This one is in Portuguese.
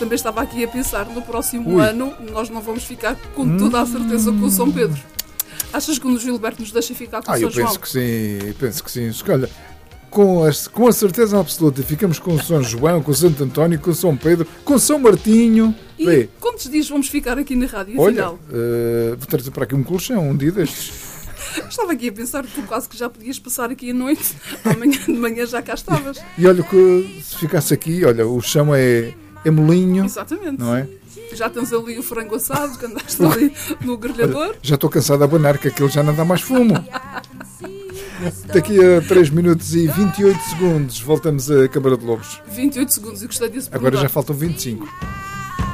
também estava aqui a pensar, no próximo ano nós não vamos ficar com toda a certeza com o São Pedro. Achas que o Gilberto nos deixa ficar com o São João? Eu penso que sim. Olha, com a certeza absoluta, ficamos com o São João, com o Santo António, com o São Pedro, com o São Martinho. E quantos dias vamos ficar aqui na rádio, afinal? Olha, vou trazer para aqui um colchão, um dia destes. Estava aqui a pensar que tu quase que já podias passar aqui a noite. Amanhã de manhã já cá estavas. E olha, que se ficasse aqui, olha, o chão é molinho. Exatamente. Não é? Já tens ali o frango assado, que andaste ali no grelhador. Olha, já estou cansado de abanar, que aquilo já não dá mais fumo. Daqui a 3 minutos e 28 segundos voltamos à Câmara de Lobos. 28 segundos, e gostei disso. Agora já faltam 25.